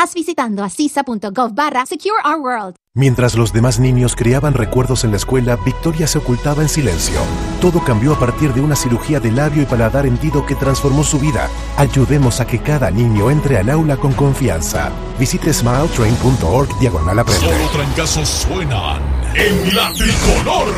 más visitando acisa.gov/Secure Our World. Mientras los demás niños creaban recuerdos en la escuela, Victoria se ocultaba en silencio. Todo cambió a partir de una cirugía de labio y paladar hendido que transformó su vida. Ayudemos a que cada niño entre al aula con confianza. Visite smiletrain.org/aprende. Solo trancazos suenan en la tricolor.